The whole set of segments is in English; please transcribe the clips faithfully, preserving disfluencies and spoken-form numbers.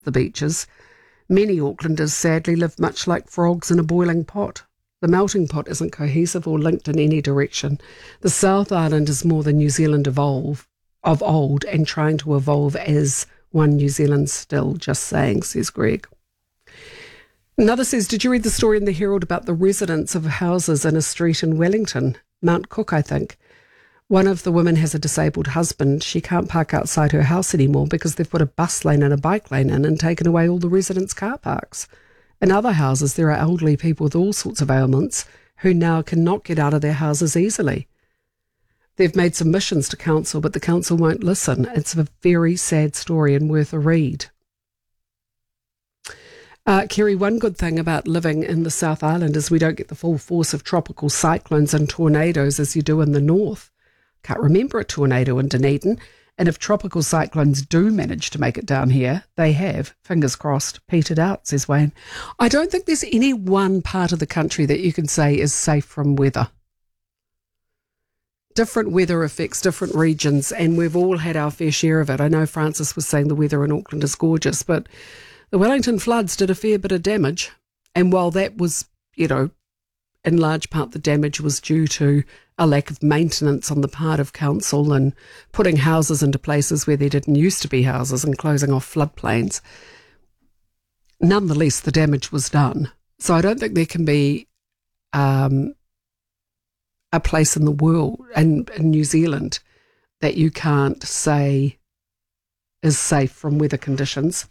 the beaches. Many Aucklanders sadly live much like frogs in a boiling pot. The melting pot isn't cohesive or linked in any direction. The South Island is more than New Zealand evolve, of old and trying to evolve as one New Zealand still, just saying, says Greg. Another says, did you read the story in the Herald about the residents of houses in a street in Wellington? Mount Cook, I think. One of the women has a disabled husband. She can't park outside her house anymore because they've put a bus lane and a bike lane in and taken away all the residents' car parks. In other houses, there are elderly people with all sorts of ailments who now cannot get out of their houses easily. They've made submissions to council, but the council won't listen. It's a very sad story and worth a read. Uh, Kerry, one good thing about living in the South Island is we don't get the full force of tropical cyclones and tornadoes as you do in the north. Can't remember a tornado in Dunedin, and if tropical cyclones do manage to make it down here, they have, fingers crossed, petered out, says Wayne. I don't think there's any one part of the country that you can say is safe from weather. Different weather affects different regions, and we've all had our fair share of it. I know Francis was saying the weather in Auckland is gorgeous, but the Wellington floods did a fair bit of damage, and while that was, you know, in large part the damage was due to a lack of maintenance on the part of council and putting houses into places where there didn't used to be houses and closing off floodplains. Nonetheless, the damage was done. So I don't think there can be um, a place in the world, in, in New Zealand, that you can't say is safe from weather conditions.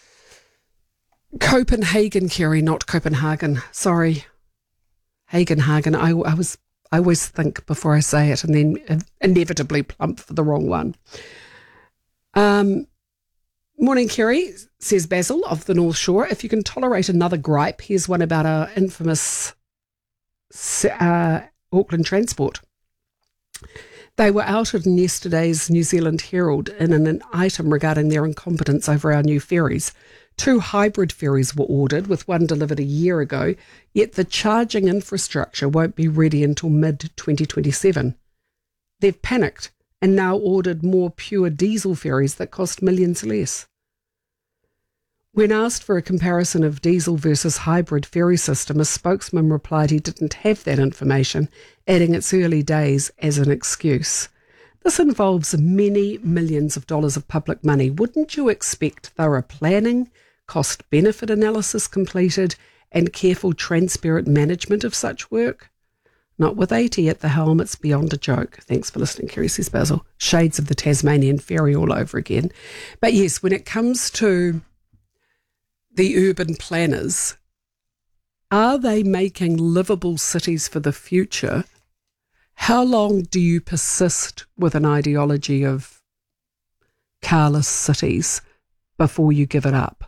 Copenhagen, Kerry, not Copenhagen. Sorry. Hagenhagen. I, I was. I always think before I say it and then inevitably plump for the wrong one. Um, morning, Kerry, says Basil of the North Shore. If you can tolerate another gripe, here's one about our infamous uh, Auckland Transport. They were outed in yesterday's New Zealand Herald in an, an item regarding their incompetence over our new ferries. Two hybrid ferries were ordered, with one delivered a year ago, yet the charging infrastructure won't be ready until mid twenty twenty-seven. They've panicked and now ordered more pure diesel ferries that cost millions less. When asked for a comparison of diesel versus hybrid ferry system, a spokesman replied he didn't have that information, adding it's early days as an excuse. This involves many millions of dollars of public money. Wouldn't you expect thorough planning, cost-benefit analysis completed, and careful, transparent management of such work? Not with eighty at the helm, it's beyond a joke. Thanks for listening, Kerry, says Basil. Shades of the Tasmanian ferry all over again. But yes, when it comes to the urban planners, are they making livable cities for the future? How long do you persist with an ideology of carless cities before you give it up?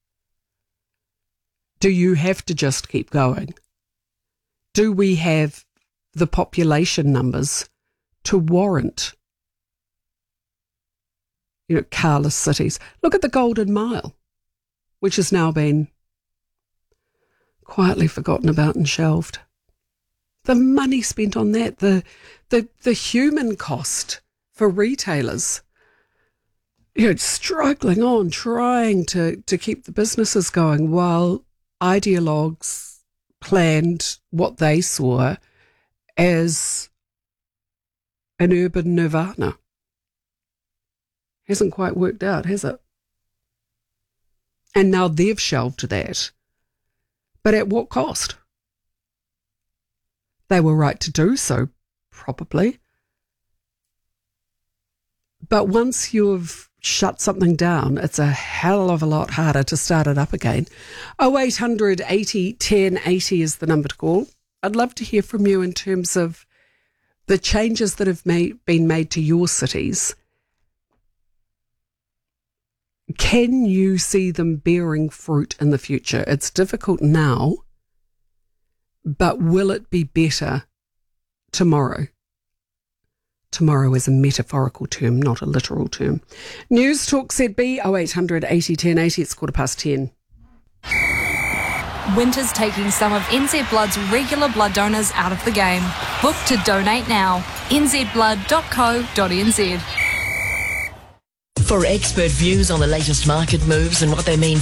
Do you have to just keep going? Do we have the population numbers to warrant, you know, carless cities? Look at the Golden Mile, which has now been quietly forgotten about and shelved. The money spent on that, the the the human cost for retailers, you know, struggling on, trying to, to keep the businesses going while ideologues planned what they saw as an urban nirvana. Hasn't quite worked out, has it? And now they've shelved that. But at what cost? They were right to do so, probably. But once you've shut something down, it's a hell of a lot harder to start it up again. oh eight hundred eighty ten eighty is the number to call. I'd love to hear from you in terms of the changes that have made, been made to your cities. Can you see them bearing fruit in the future? It's difficult now, but will it be better tomorrow? Tomorrow is a metaphorical term, not a literal term. News Talk Z B, oh eight hundred eighty ten eighty, it's quarter past ten. Winter's taking some of N Z Blood's regular blood donors out of the game. Book to donate now. n z blood dot co dot n z. For expert views on the latest market moves and what they mean